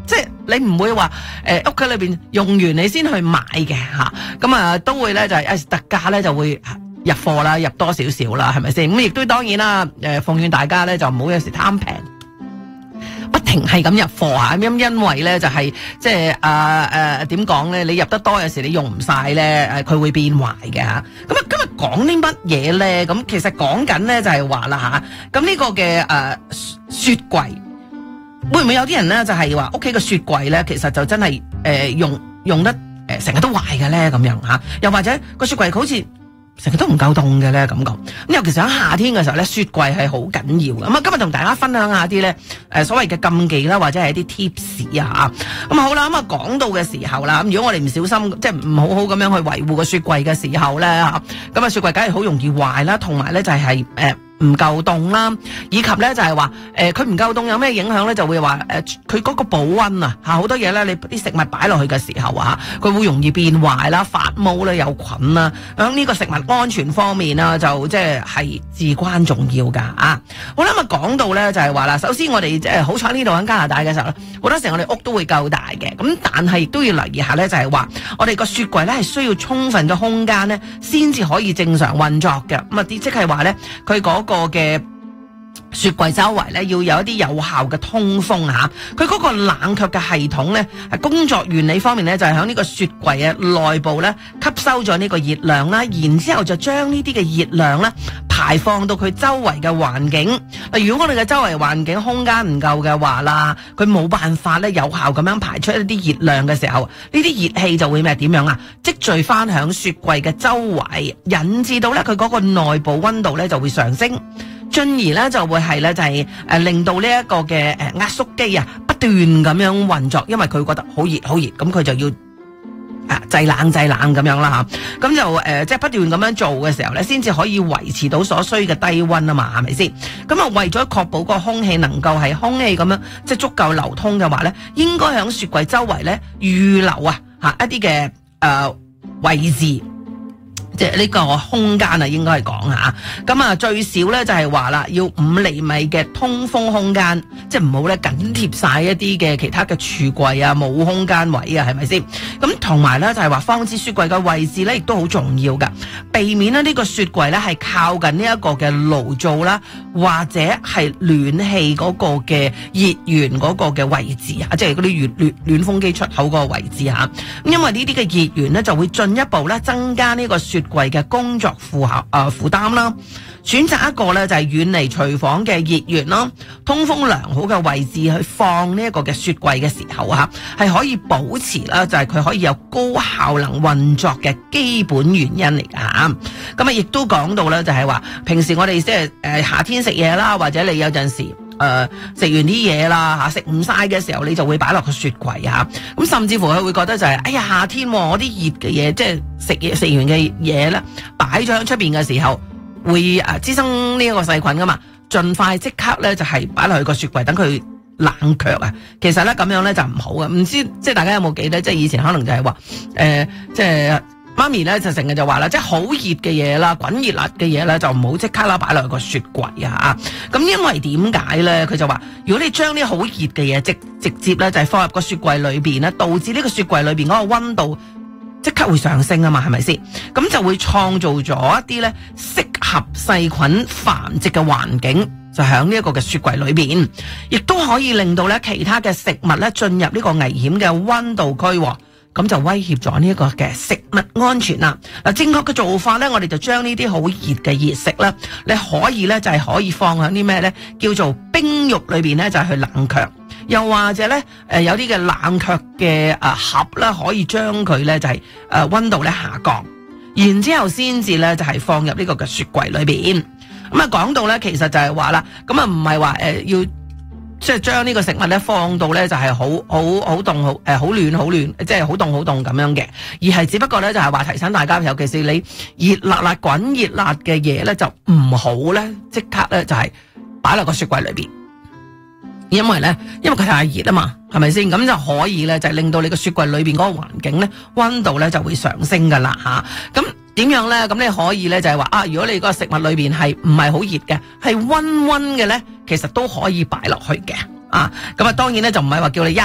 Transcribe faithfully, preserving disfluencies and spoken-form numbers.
即係你唔會話誒屋企裏邊用完你先去買嘅吓，咁啊都會咧就係、是、特價咧就會入貨啦，入多少少啦，係咪先？咁亦都當然啦，誒、呃、奉勸大家咧就唔好有時貪平，不停係咁入貨啊！咁因為咧就係即係啊誒點講咧？你入得多有時你用唔晒咧，誒佢會變壞嘅嚇。咁啊今日講啲乜嘢咧？咁其實講緊咧就係話啦嚇。咁呢個嘅誒、呃、雪櫃會唔會有啲人咧就係話屋企嘅雪櫃咧，其實就真係誒、呃、用用得誒成日都壞嘅咧咁樣嚇？又或者個雪櫃好似成日都唔夠凍嘅咧，感覺咁尤其是喺夏天嘅時候咧，雪櫃係好緊要嘅。咁啊，今日同大家分享下啲咧，誒所謂嘅禁忌啦，或者係一啲 tips 啊。咁好啦，咁啊講到嘅時候啦，咁如果我哋唔小心，即係唔好好咁樣去維護個雪櫃嘅時候咧，吓咁啊雪櫃梗係好容易壞啦，同埋咧就係誒唔夠凍啦，以及咧就係話誒佢唔夠凍有咩影響咧，就會話誒佢嗰個保溫啊吓，好多嘢咧你啲食物擺落去嘅時候啊，佢會容易變壞啦、發毛啦、有菌啦，響呢個食物安全方面啊，就即係係至關重要噶啊！好啦，咁啊講到咧就係話啦，首先我哋即係好彩呢度喺加拿大嘅時候咧，好多時我哋屋都會夠大嘅，咁但係亦都要留意下咧，就係話我哋個雪櫃咧係需要充分嘅空間咧，先至可以正常運作嘅。咁啊啲即係話咧，佢嗰個嘅雪櫃周圍咧要有一啲有效嘅通風吓，佢嗰個冷卻嘅系統咧，工作原理方面咧就係喺呢個雪櫃嘅內部咧吸收咗呢個熱量啦，然之後就將呢啲嘅熱量咧排放到佢周圍嘅環境。如果我哋嘅周圍環境空間唔夠嘅話啦，佢冇辦法咧有效咁樣排出一啲熱量嘅時候，呢啲熱氣就會咩點樣啊？積聚翻響雪櫃嘅周圍，引致到咧佢嗰個內部溫度咧就會上升。進而咧就會係咧就係誒令到呢一個嘅誒壓縮機啊不斷咁樣運作，因為佢覺得好熱好熱，咁佢就要啊製冷製冷咁樣啦吓，咁就誒即係不斷咁樣做嘅時候咧，先至可以維持到所需嘅低溫啊嘛，係咪先？咁啊為咗確保個空氣能夠係空氣咁樣即係足夠流通嘅話咧，應該喺雪櫃周圍咧預留啊吓一啲嘅誒位置。即係呢個空間啊，應該係講下。咁啊最少咧就係話啦，要五厘米嘅通風空間，即係唔好咧緊貼晒一啲嘅其他嘅櫥櫃啊，冇空間位啊，係咪先？咁同埋咧就係話，放置雪櫃嘅位置咧，亦都好重要噶，避免咧呢個雪櫃咧係靠近呢一個嘅爐灶啦，或者係暖氣嗰個嘅熱源嗰個嘅位置啊，即係嗰啲暖暖風機出口嗰個位置吓。咁因為呢啲嘅熱源咧就會進一步咧增加呢個雪櫃嘅工作負荷誒負擔啦，選擇一個咧就係遠離廚房嘅熱源啦，通風良好嘅位置去放呢一個嘅雪櫃嘅時候啊，係可以保持啦，就係佢可以有高效能運作嘅基本原因嚟噶吓。咁啊，亦都講到咧，就係話平時我哋即係誒夏天食嘢啦，或者你有陣時。誒、呃，食完啲嘢啦吓，食唔晒嘅時候，你就會擺落個雪櫃吓。咁、啊、甚至乎佢會覺得就係、是，哎呀夏天我啲熱嘅嘢，即係食嘢食完嘅嘢咧，擺咗喺出邊嘅時候，會誒滋生呢一個細菌噶嘛。盡快即刻咧就係擺落去個雪櫃，等佢冷卻啊。其實咧咁樣咧就唔好嘅。唔知即係大家有冇記得？即係以前可能就係話，誒、呃，即係。媽咪咧就成日就話啦，即係好熱嘅嘢啦，滾熱辣嘅嘢咧就唔好即刻啦擺落去個雪櫃啊！咁因為點解咧？佢就話，如果你將啲好熱嘅嘢直直接咧就係放入個雪櫃裏邊咧，導致呢個雪櫃裏邊嗰個溫度即刻會上升啊嘛，係咪先？咁就會創造咗一啲咧適合細菌繁殖嘅環境，就喺呢一個嘅雪櫃裏邊，亦都可以令到咧其他嘅食物咧進入呢個危險嘅溫度區。咁就威脅咗呢一個嘅食物安全啦。嗱，正確嘅做法咧，我哋就將呢啲好熱嘅熱食咧，你可以咧就係可以放喺啲咩咧，叫做冰浴裏邊咧，就係去冷卻。又或者咧，誒有啲嘅冷卻嘅誒盒咧，可以將佢咧就係誒溫度咧下降，然之後先至咧就係放入呢個嘅雪櫃裏邊。咁啊講到咧，其實就係話啦，咁啊唔係話誒要。即係將呢個食物咧放到咧就係好好好凍好誒好暖好暖，即係好凍好凍咁樣嘅，而係只不過咧就係話提醒大家，尤其是你熱辣辣滾熱辣嘅嘢咧就唔好咧即刻咧就係擺落個雪櫃裏邊，因為咧因為佢太熱啊嘛，係咪先？咁就可以咧就係令到你個雪櫃裏邊嗰個環境咧溫度咧就會上升噶啦吓，咁。點樣咧？咁你可以咧就係話啊，如果你個食物裏邊係唔係好熱嘅，係溫溫嘅咧，其實都可以擺落去嘅啊。咁啊，當然咧就唔係話叫你一